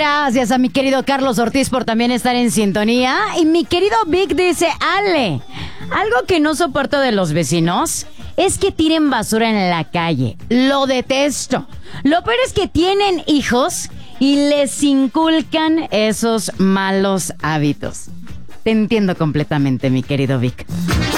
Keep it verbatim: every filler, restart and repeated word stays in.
Gracias a mi querido Carlos Ortiz por también estar en sintonía. Y mi querido Vic dice, Ale, algo que no soporto de los vecinos es que tiren basura en la calle. Lo detesto. Lo peor es que tienen hijos y les inculcan esos malos hábitos. Te entiendo completamente, mi querido Vic.